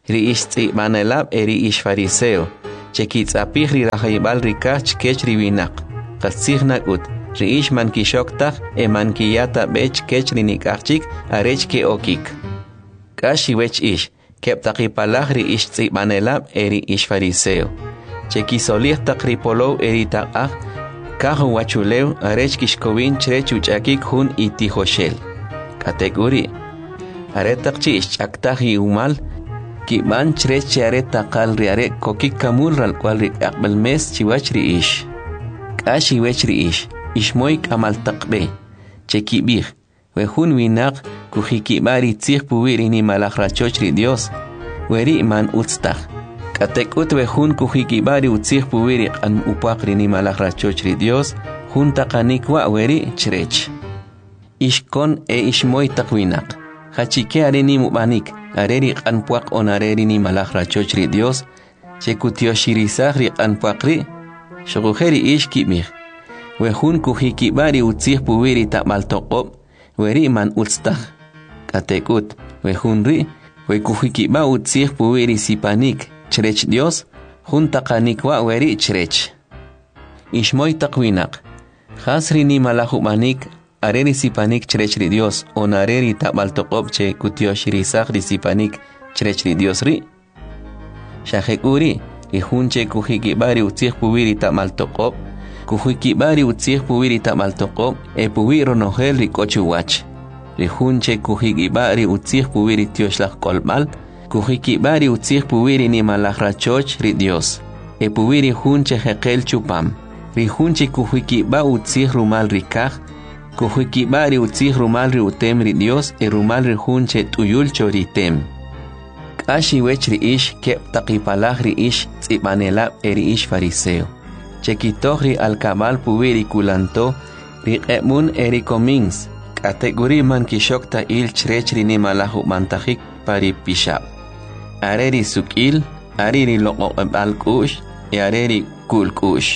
ri ish tz'ibanelab eri ish fariseo chekitzapih ri rajaybal rikach kech riwinak qatzihnak ut ri ish mankishoktaj mankiyata bech kech rinikachik arech ke okik kashi wech ish keptaqipalaj ri ish tz'ibanelab eri ish fariseo chekisolih taqripolow eri taqaj kajo wachuleu arech kishkowin chrech uchakik hun itijoshel kategori aretaqchi ischaktaji umal kiban chrech chare taqal riare kokik kamul ral cual ri aqbel mes chiwach ri ish kashi wech ri ish moy kamal taqbe chekibij we hun winaq kujikibari tzij puwiri ni malagrachoch ri Dios weri man utztaj katekut we hun kujikibari utzij puwiri qan upaqri ni malagrachoch ri Dios hun taqanikwa weri chrech ishkon ishmoy taqwinaq hachike areni mubanik areri qanpuaq onareri ni malagrachoch ri Dios chekutioshirisa ri qanpuaqri shugujeri ishkibij we hun kujikibari utzij puwiri tamaltoqob weri man utztaj katekut we hun ri we kujikiba utzij puwiri sipanik chrech Dios hun taqanikwa weri chrech ishmoy taqwinaq khasri ni malahubanik areri sipanik chrech ri Dios onareri tabaltoqob che kutioshirisa ri sipanik chrech ri Dios ri shajekuri ihunche kujikibari utzij puwiri tamaltoqob kujikibari utzij puwiri tamaltoqob puwiro nohel ri kochuwach rihunche kujikibari utzij puwiri tioshlaj kolmal kujikibari utzij puwiri ni malagrachoch ri Dios puwiri hunche jeqel chupam rihunche kujikiba utzij rumal rikaj kujikibari utzij rumal ri utem ri Dios rumal ri hunche tuyul choritem kashi wech ri ish keptaqipalaj ri ish tz'ibanelab eri ish fariseo chekitoj ri alkabal puwiri kulanto ri qemun eri komins kategori man kishokta il chrech ri ni malahubantajik pari pishab areri sukil ariri loqoqebal kush areri kul kush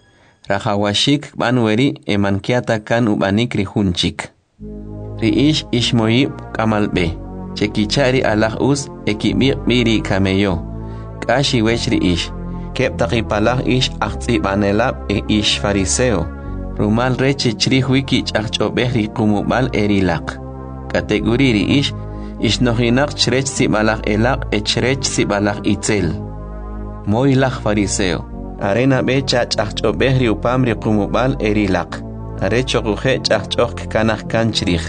rajawashik banweri mankiata kan ubanik ri hunchik ri ish ishmoyib kamalbe chekichari alah us ekibir biri kameyo kashi wech ri ish keptaqipalaj ish aqtzibanelab ish fariseo rumal reche chrij wiki ch'aqch'obej ri qumubal erilaq kategori ri ish ishnohinaq chrech sibalaj elaq chrech sibalaj itzel moylaj fariseo arena be ch'aqch'obej ri upam ri qumubal erilaq arechoquje ch'aqch'oq kanaj kan chrij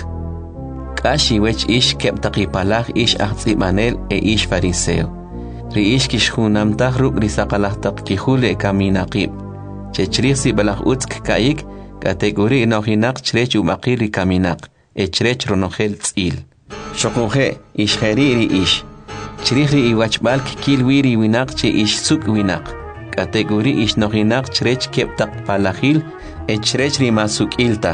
kashi wech ish keptaqipalaj ish aqtzibanel ish fariseo ri ish kishjunamtaj ruk' ri saqalajtaq kijule kaminaqib chechrij sibalaj utzk ka'ik kategori nohinaq chrech umaqil ri kaminaq chrech ronojel tz'il xoquje ishjeri ri ish chrij ri iwachb'al kikil ri winaq che ish suk winaq kategori ish nohinaq chrech keptaq palajil chrech ri masuk'iltaj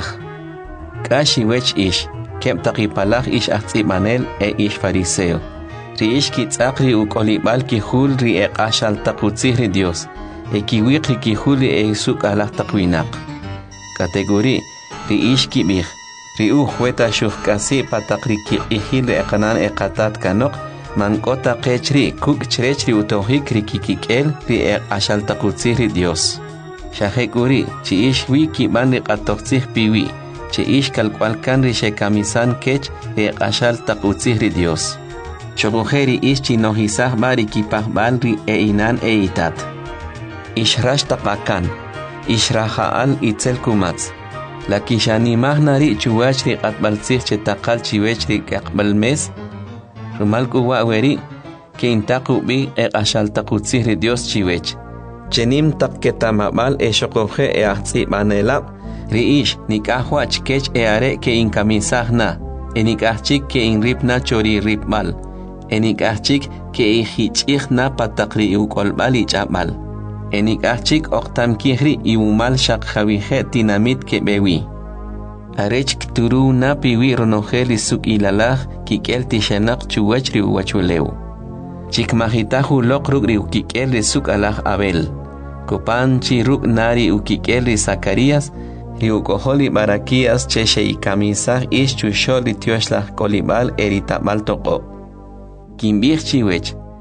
kashi wech ish keptaqipalaj ish aqtzibanel ish fariseo ri ish kitz'aq ri uk'olib'al kijul ri q'axaltaq utzij ri Dios kiwiq ri kijul ri suk'alaj taq winaq kategori ri ish kib'ij ri weta xujk'asi pataq ri kiq'ijil ri qanan qatat kanoq mank'ota qech ri kuk' chrech ri utojik ri kikik'el ri q'axaltaq utzij ri Dios xajek'uri chi ish wi kib'an ri q'atoktzij piwi che ish kalk'ualkan ri xekamisan kech ri q'axaltaq utzij ri Dios xogujeri ish chinojisaj bari kipajb'al ri inan itat ishrash taqakan ishraja'al itzel kumatz la kishanimaj nari chuwach ri q'atb'altzij che taqal chiwech ri q'aqb'al mes rumal kuwa'weri ke intaq ub'i q'axaltaq utzij ri Dios chiwech chenim taq ketamab'al xoqoje aqtzibanelab ri ish nik'ajwach kech are ke inkamisaj na nik'ajchik ke inripna chori ripb'al nik'ajchik ke ijich'ij na pataq ri uk'olb'al ich'ab'al nik'ajchik oqtamkij ri iwumal xaq jawije tinamit ke'bewi arech kturu na piwi ronojel ri suk'ilalaj kik'el tixenaq chuwach ri uwachulew chikmajitaj uloq ruk' ri ukik'el ri suk'alaj Abel kupan chi ruk' nari ukik'el ri Zacarías ri uk'ojol ri Baraquías che xeikamisaj ish chuxol ri tioxlaj kolib'al eri tab'al toqob kinb'ij chiwech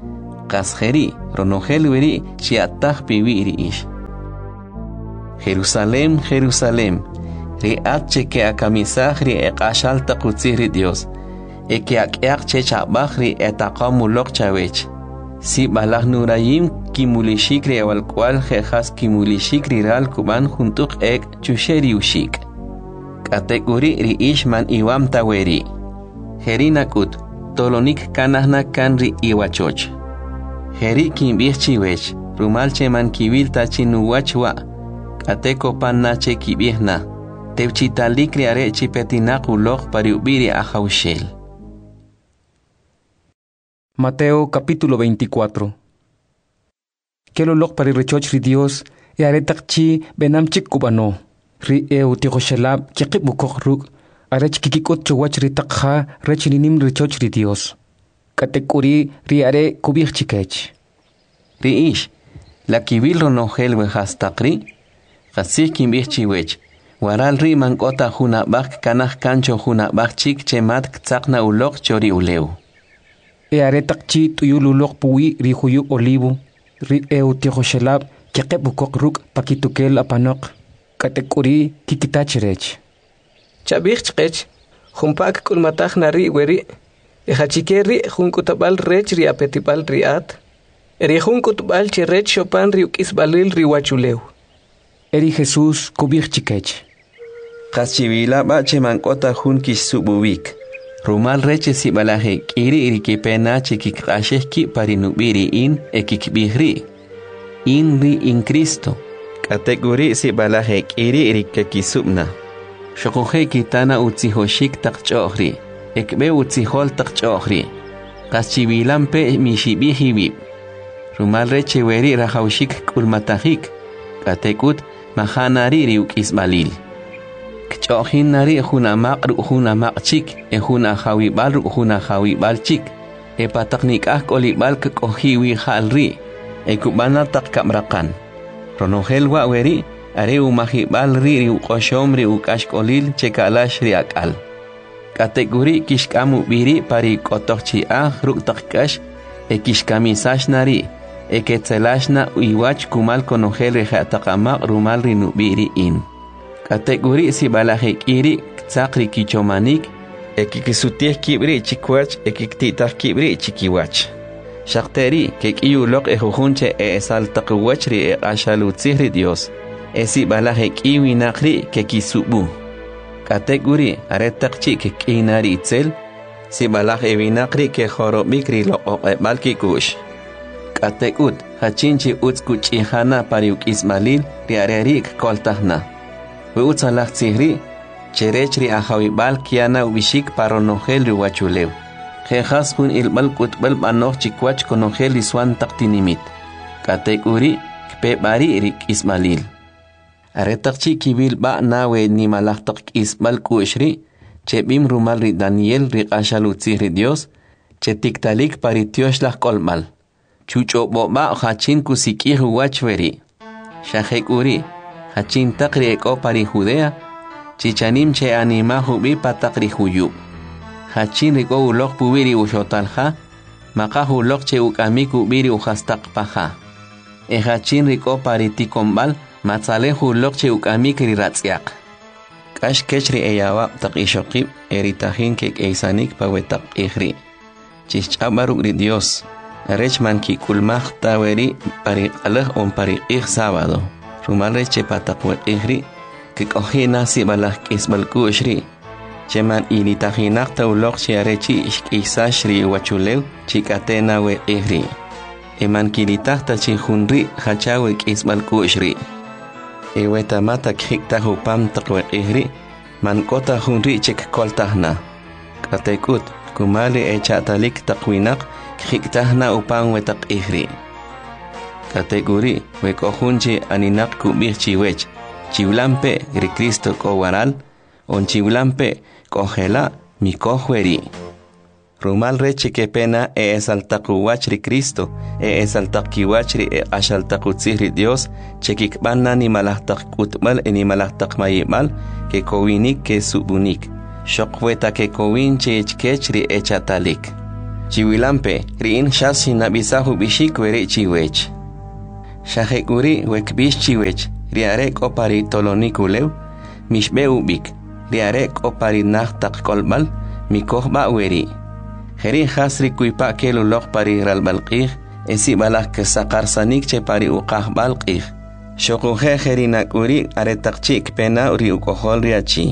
Kasjeri, ronogel weri, chiataj piwiri ish. Jerusalem, Jerusalem, riat cheke akamisaj ri ekashal takutziri Dios. Eke akyak che chabaj ri etakamulok chawech. Si balag nurayim kimulishik ri awal kwal jejas kimulishik ri ral kuban juntuk ek chusheri ushik. Kategori ri ishman iwam taweri. Jerinakut, tolonik kanahna kan ri iwachoch. Jeri kimbich chiwech, rumal cheman kibil tachinuwachwa. Kateko pannache kibihna. Tevchitalik ri are chipetinak ulok pariubiri ajaushel. Mateo capítulo 24. Kelo lok pari rechoch ri Dios, e aretakchi benam chik kubano. Ri tiqoshelab chikibukok ruk, arech kikikot chowach ri takha rechininim rechoch ri Dios. Katekuri ri are kubich chikech. Ri ish, la kibil ronogel wehastakri, kasih kimbich chiwech. Waral ri mankota huna bak kanah kancho huna bak chik chemat ktsakna ulok chori uleu. E aretakchi tuyululok puwi ri huyu olivo, ri tiqoshelab chikibukok ruk pakitukel apanok. Katekuri kikitachirech. Chabich chkech, humpak kulmatach nari weri, echachikeri junkutabal rech ri apetipal riat, eri junkutbal chirech chopan ri ukisbalil ri wachuleu. Eri Jesús kubich chikech. Kachivila bache mankota jun kisububik. Rumal reche si balaje kiri iri kipena chikikrasheki parinubiri in ekikbihri. In ri in Cristo. Kategori si balaje kiri iri kekisubna. Shokoje kitana utzihoshik takchohri. Ekbe utzihol takchohri. Kachivilampe mishibihibib. Rumal reche weri rajaushik kulmatahik. Katekut mahanari riuk isbalil. Kchohin nari hunamak ruhunamak chik. Hunahawibal ruhunahawibal chik. Epataknik kolibal kohiwi halri. Ekubana tak kamrakan. Ronogel wa weri. Are umahibal ri ukoshom ri ukashkolil chekalash ri akal. Kategori kishkamu biri pari kotochi ruk takkash. Ekishkamisash nari. Eketzelashna uiwach kumal konogel rejatakamak rumal rinubiri in. Kategori si balajek iri tzakri kichomanik. Ekikisutieh kibri chikwach ekiktitah kibri chikiwach. Shakteri kekiyulok ejujunche esaltakwach ri ashalutzihri Dios. Esi balajek iwinakri kekisubu. Kategori aretakchi kekinari itzel. Si balaj ewinakri kejorobikri lo oqebalkikush. Katekut, hachinchi utskuch ihana pariuk ismalil, riarerik koltahna. Utzalach tzihri, cherechri ahawibal kiana ubishik paronogel riwachulew. Jejas hun ilbal kutbal banoch chikwach konogel iswan taktinimit. Katekuri, kpebari rik ismalil. Aretakchi kibil ba nawe ni malachtak isbal kushri, chebim rumal ri Daniel rik ashalutzihri Dios, chetiktalik paritioshlah kolmal. Chucho boba hachin kusikih wachveri. Shahekuri, hachin takri eko pari Judea, chichanim che anima hubi patakri huyub. Hachin riko ulok pubiri ushotalha, maka ulok che ukamiku biri uhastak paha. E hachin riko pari tikombal, matzale ulok che ukamikri ratsiak. Kash kechri eyawa tak ishokib, eritahin kek eisanik pawetak ihri. Chichabaruk ri Dios. Rechman ki kulmach taweri pari alah on pari sábado. Rumal reche patakwe ihri que kohina si balah kisbalku shri. Cheman initahinak taulok chiarechi ishkisashri wachulew chikatena we ihri. Eman kilitahta chihunri hachawe kisbalku shri. Ewetamata khikta hupam takwe ihri man kota hunri chik koltahna. Katekut kumali echatalik takwinak Khiktahna upang wetak ihri. Kategori wekohunche aninak kubih chiwech. Chiwlampe ri Cristo ko waral. On chiwlampe kohela mi kohweri. Rumal reche que pena esaltakuwach ri Cristo. Esaltakiwach ri ashaltakutzihri Dios. Chekikbana ni malahtak kutbal ni malahtak mayimal. Que kowinik que subunik. Shokweta que kowinche echkechri echatalik. Chiwilampe, riin shasi nabisahu bishik weri chiwech. Shahekuri wekbish chiwech, riarek opari tolonikulew, mishbe ubik, riarek opari nachtak kolbal, mikohba weri. Heri hasri kuipa kelulok pari ralbalqih, esi balak kesakar sanik che pari uqah balqih. Shokuhe heri nakuri aretakchik pena uri ukohol riachi.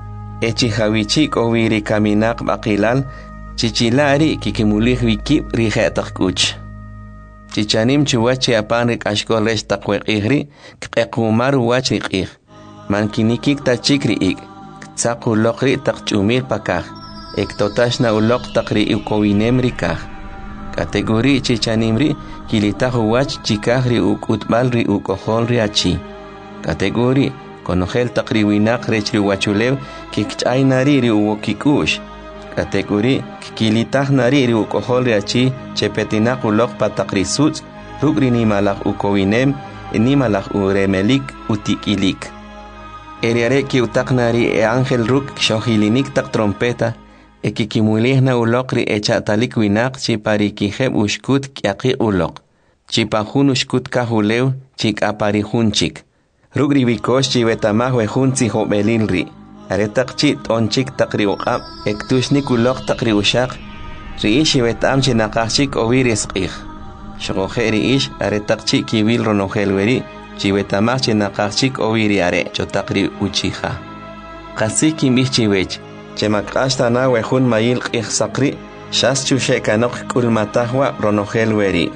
Echi hawichik owiri kaminak bakilal, chichilari kikimulih wikip rihetak kuch. Chichanim chuwachi apanrik ashkol resh takwekihri, kekumaru wachrik. Mankinikik tachikri ik, tsaku lokri takchumil pakah, ektotashna ulok takri ukowinem rikah. Kategori chichanimri, kilitahu wach chikahri ukutbalri ukohol riachi. Kategori, konohel takri winak rechri wachulev, kikchainari ri uwokikush. Kategori, kilitah nari ri ukohol riachi, chepetinak ulok patakri suts, rugri nimalak ukowinem, nimalak uremelik utikilik. Eriare ki utaknari e ángel ruk shohilinik tak trompeta, e kikimulihna ulokri e chatalik winak chipari kijeb ushkut kiaki ulok. Chipahun ushkut kahulew chik apari hunchik. Rugri wikosh chivetamah wehunzi hobelilri. Aretak chit onchik takri uqab, ektushnik ulok takri ushak. Riish chivetam chinakachik oviris qih. Shogoje riish aretak chik kiwil ronohelweri. Chivetamach chinakachik oviri are chotakri uchiha. Kasiki michiwech, chemakashta na wehun mayil qihsakri, shas chushe kanok kulmatahwa ronohelweri.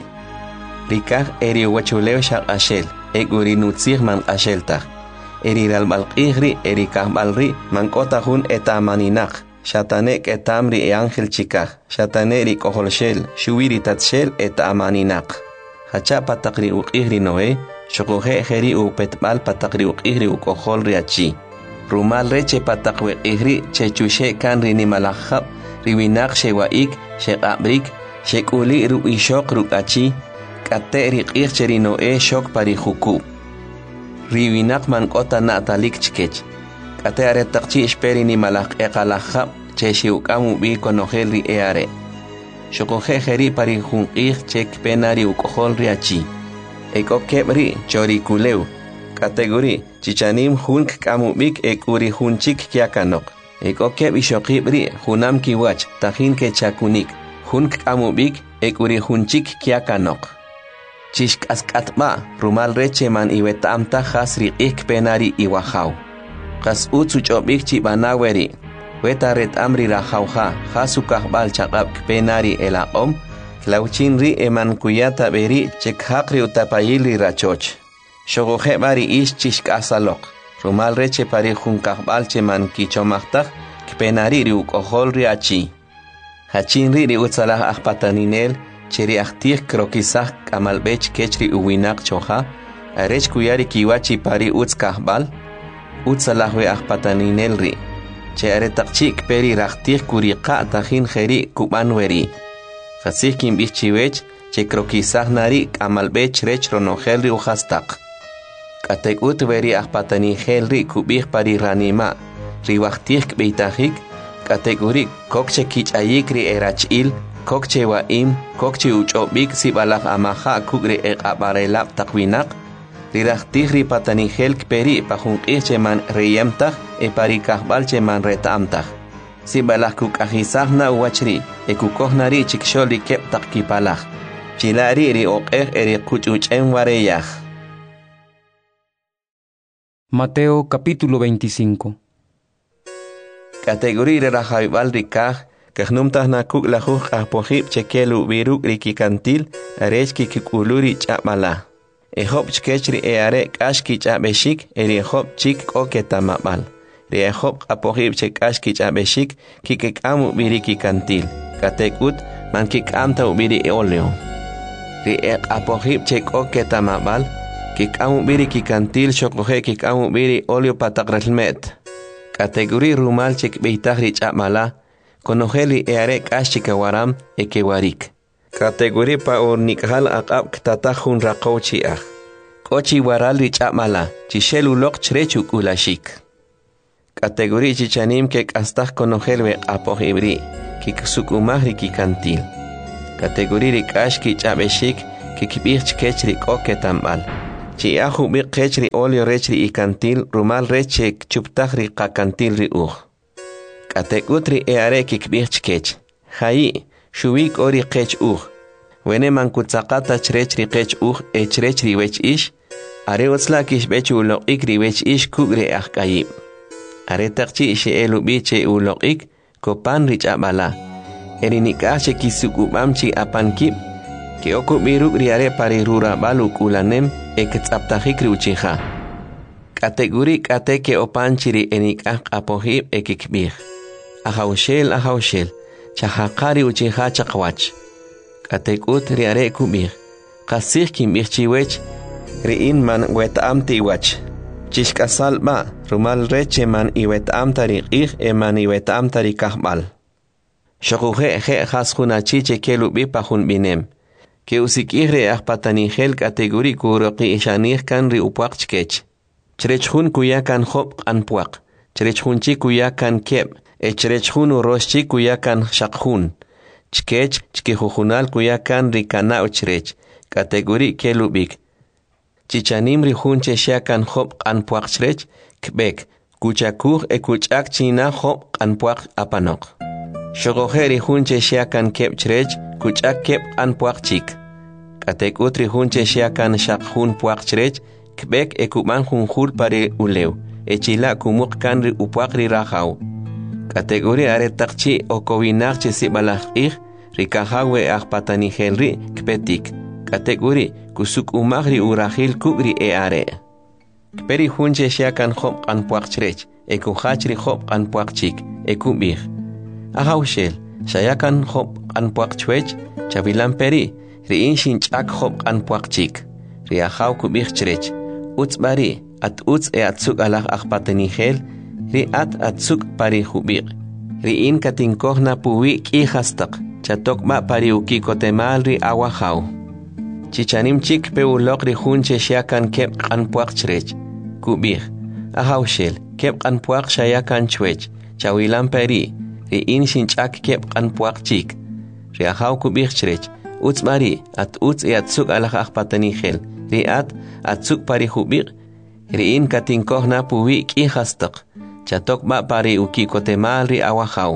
Rikah eri wachulew shak ashel, eguri nutzih man asheltah. Eri ralbalqihri eri kahbalri mankotahun etamaninak. Shatanek etamri e ángel chikah, shataneri koholshel, shuwiri tatshel etamaninak. Hacha patakri uqihri noe, shokohe heri upetbal patakri uqihri ukohol riachi. Rumal reche patakwe ihri chechushe kan rini malahab, riwinak shewaik, shekabrik, shekuli ru ishok rukachi, kate riqih cherino e shok pari huku. Riwinak man kota natalik chkech. Kate aretakchi ishperi ni malak ekalahab, cheshi ukamu bi konohel ri eare. Shokohe heri pari hunqih chek penari ukohol riachi. Eko kebri chori kuleu. Kategori chichanim hunk kamubik ekuri hunchik kiakanok. Eko keb ishokibri hunam kiwach tahin ke chakunik. Hunk kamubik ekuri hunchik kiakanok. Chishk askatma rumal reche man iwetamta hasri ik penari iwahau. Kas utsu chobik chibanaweri. Weta ret amri rahauha hasukah bal chakab penari elaqom. Klauchinri eman kuyata beri chekhakri utapayilri rachoch. Shogoje bari ish chishk asalok. Rumal reche pari junkahbal cheman kichomachtak kpenari ri ukohol riachi. Hachinri ri utsalah ahpataninel cheri ahtih krokisah kamalbech kechri uwinak choha. Arech kuyari kiwachi pari utskahbal. Utsalahwe ahpataninel ri. Che aretakchik peri rahtih kuriqa tahin kheri kubanweri. Fasih kim bichiwech, che krokisah nari kamalbech rech ronohelri uhastak. Katek ut veri ahpatani helri kubih pari ranima, riwahtih kbeitajik, kategori kokche kichayik ri erachil, kokche waim, kokche uchobik sibalaf amaha kugri abarelap takwinak, rirahtih ri patani hel kperi pahunqih cheman reyemtah e pari kahbal cheman retamtah. Si balah kukahizah na uwachri, ekukohnari chiksholi kep takkipalah. Chilari ri oqeh eri kuchuchen wareyah. Mateo capítulo 25. Kategori rerajaibal rikah, kahnumtah na kuk lahuh ahpohib chekelu biruk rikikantil, arech kikuluri chapmalah. Ehop chkechri eare kashki chapeshik, eri hop chik oketamabal. Riehop apohib chek ashkich abeshik kikekamu biri kikantil. Katekut man kikamta ubiri oleo. Riek apohib chek oketamabal kikamu biri kikantil shokohe kikamu biri oleo patakralmet. Kategori rumal chek beitahri chapmala konoheli earek ashikawaram ekewarik. Kategori pa urnikhal akab ktatahun rakochiah. Kochi warali chapmala chishelulok chrechuk ulashik. Kategori chichanim ke kastak konohelwe apohibri, kiksukumahri kikantil. Kategori ri kashki chabeshik kikibich chkech ri koke tambal. Chi ahu bi kech ri olio rech ri ikantil rumal reche chuptaj ri kakantil ri Kategut ri eare kikibich chkech. Hayi, shuwik ori kech Wene mankutzakata chrech ri kech echrech ri wech ish. Are otzla kishbech ulok ri wech ish kugre akayib. Are takchi she elubiche ulok kopan rich abala. Erinikache kisukubamchi apankip. Ke okubiruk riare pari rura baluk ulanem eketsaptajik riuchiha. Kategori kateke opanchiri enikak apohib ekikbih. Ahaushel. Chahakari uchiha chakwach. Katekut riare kubih. Kasih kimbih chiwech. Riin man wetam tiwach. Chishkasalba, rumal reche man iwetam tariqih eman iwetam tarikahbal. Shokuhe he haskunachiche kelubi pahun binem. Ke usikihre ahpatanihel kategori kuroki ishanih kan ri upuak chkech. Chrechhun kuya kan hop anpuak. Chrechhunchi kuya kan keb. Chrechhun uroshchi kuya kan shakhun. Chkech chkihuhunal kuya kan ri kana uchrech. Kategori kelubik. Chichanim ri hunche shakan hop anpuak chrech. Kbek. Kuchakuh kuchak china hop anpuak apanok. Shogoheri hunche shakan keb chrech. Kuchak keb anpuak chik. Katek utri hunche shakan shakhun puak chrech. Kbek ekuman hunhul pare uleu. Echila kumuk kanri upuakri rahau. Kategori are takchi okowinakche sibalakih. Rikahawe ahpatanihelri kpetik. Kategori kusuk umagri urahil kugri are. Kperi hunche shakan hop anpuak chrech. Ekuhachri hop anpuak chik. Ekubih. Ahaushel. Shayakan hop anpuak chwech. Chavilan peri. Riin shinchak hop anpuak chik. Riahau kubih chrech. Utzbari. At utz atsuk alah ahpatanihel. Ri atsuk pari hubir. Riin katinkohna puwi kihastak. Chatok ma pari ukikotemal ri awahau. Chichanim chik pe ulok ri hunche shakan kep anpuak chrech. Kubir. Ahaushel. Kep anpuak shayakan chwech. Chawilan peri. Riin shinchak kep anpuak chik. Riahau kubir chrech. Utzbari. At utz atsuk alah ahpatanihel. Ri atsuk pari hubir. Riin katinkohna puwi kihastak. Chatok ma pari ukikotemal ri awahau.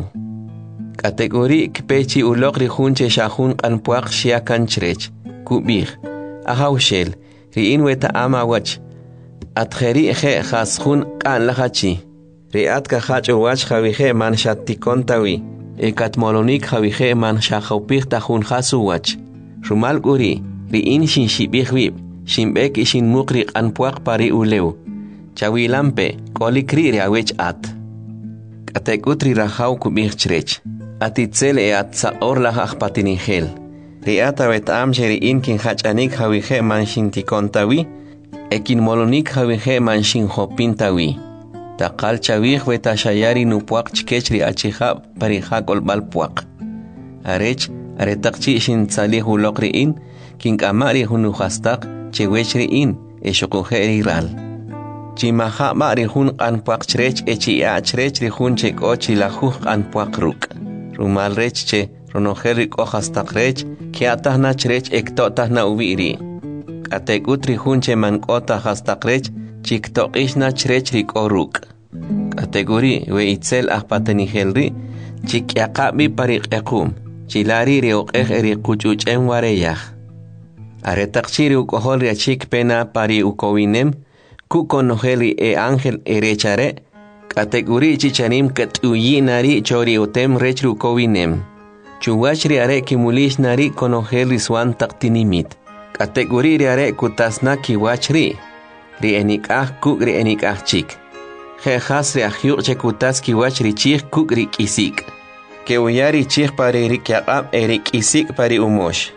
Kategori kpechi ulok ri hunche shahun anpuak shiakan chrech. Kubir. Ahaushel. Riin weta amawach. Atjeri he khashun kan lahachi. Riat kahach uwach jawihe man shattikontawi. Ekatmolonik jawihe man shahopik tahun hasuwach. Rumal guri. Riin shin shibihwib. Shimbek ishin mukri anpuak pari uleu. Chawilampe, kolikri riawech at. Katekutri rahau kubih chrech. Atitzel atsa orla ahpatinihel. Riata wet amjeri inkin hachanik hawihe man shintikontawi. Ekin molonik hawihe man shinhopintawi. Takal chawih weta shayari nupuak chkechri achihab parihakol balpuak. Arech, aretakchi shin tzalihu lokriin. Kinkamari hunuhastak. Chewechriin, eshokoheri ral. Chimaha marihun anpuak chrech echia chrech rihun chek ochi lahuh anpuak ruk. Rumal rechche, ronoherik ohastak rech, kiatahna chrech ektotahna ubiri. Katekut rihunche mankota hastak rech, chiktokishna chrech rik oruk. Kategori we itzel ahpatenihelri, chikyakabi parik ekum, chilari riokeh erikuchuchem wareyah. Aretakchiri ukoholi achik pena pari ukowinem, kukonoheli angel erechare, kategori chichanim katuyinari chori utem rechri ukowinem. Chuwachri are kimulish nari konoheli swan taktinimit. Kategori are kutasna kiwachri, ri enikah kuk ri enikah chik. Jehas ri ahyuk chekutas kiwachri chik kuk ri kisik. Keuyari chik pari ri kyaqab eri kisik pari umosh.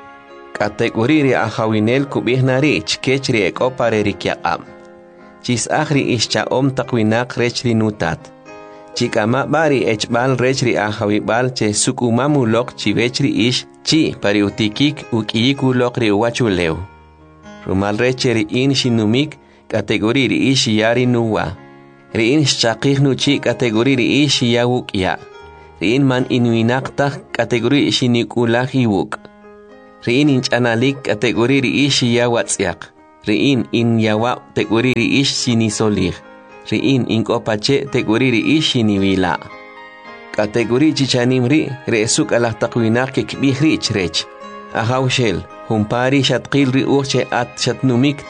Kategori ri ahawinel kubihnari chkechri eko pare rikyaqam. Chis ahri ischa takwinak rechri nutat. Chikama bari echbal rechri ahawibal che sukumamu lok chivechri ish chi pari utikik ukiyiku lok ri uwachuleu. Rumal rechri in shinumik kategori ri ish yari nuwa. Ri in shchakih nu chi kategori ri ish yawuk ya. Riin man inwinaqtaq categoría xinikulaj iwuk. Riin inch'analik categoría riish yawatz'yaq. Riin inyawa categoría riish sinisolij. Riin ink'opache categoría riish siniwila. Categoría chichanim ri re'suk alaqtaq winaq kekb'ij ri chrech. Ajaw shel, humpari shatqil ri uche at shatnumik.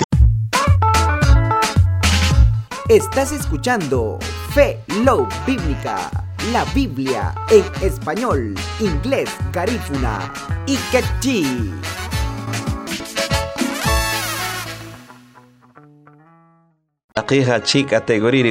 Estás escuchando Fe Love Bíblica, la Biblia en español, inglés, garífuna y quechí. Categoría